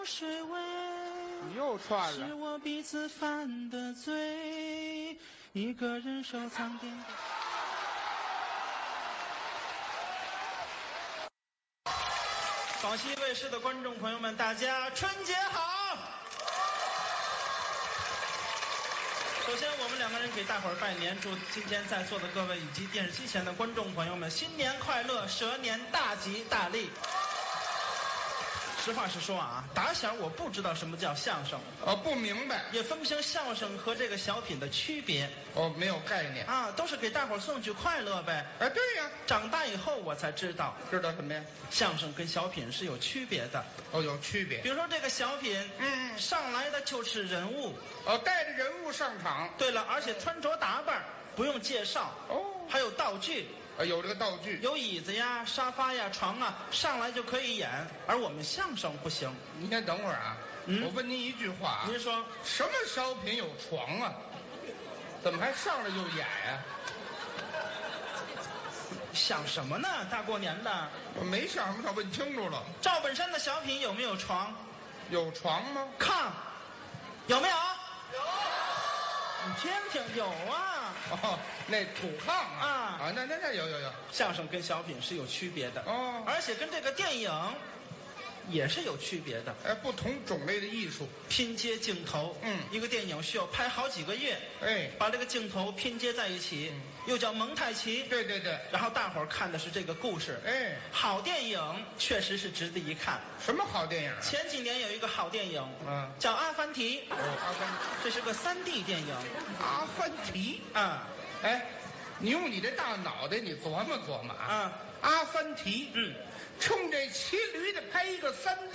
水味， 你又串了。 是我彼此犯的罪，一个人收藏点点。广西卫视的观众朋友们，大家春节好！首先，我们两个人给大伙儿拜年，祝今天在座的各位以及电视机前的观众朋友们新年快乐，蛇年大吉大利。实话实说啊，打小我不知道什么叫相声， 不明白， 也分不清相声和这个小品的区别。 没有概念啊，都是给大伙儿送去快乐呗。 哎，对呀， 长大以后我才知道， 知道什么呀？ 相声跟小品是有区别的。 有区别。 比如说这个小品，上来的就是人物， 带着人物上场。 对了，而且穿着打扮不用介绍，还有道具。 有这个道具， 有椅子呀、沙发呀、床啊，上来就可以演。而我们相声不行。 您先等会儿啊，我问您一句话， 您说什么小品有床啊？怎么还上来就演呀？ 想什么呢？大过年的， 我没想什么，他问清楚了。 赵本山的小品有没有床？ 有床吗？ 炕有没有？有。你听听，有啊。 那土炕啊，那有。 相声跟小品是有区别的而且跟这个电影也是有区别的。 不同种类的艺术， 拼接镜头，一个电影需要拍好几个月，把这个镜头拼接在一起，又叫蒙太奇。 对。 然后大伙儿看的是这个故事，好电影确实是值得一看。 什么好电影？ 前几年有一个好电影，叫《阿凡提》。 阿凡提， 这是个3D 电影。 阿凡提你用你这大脑袋，你琢磨琢磨啊。阿凡提，冲这骑驴的拍一个3D。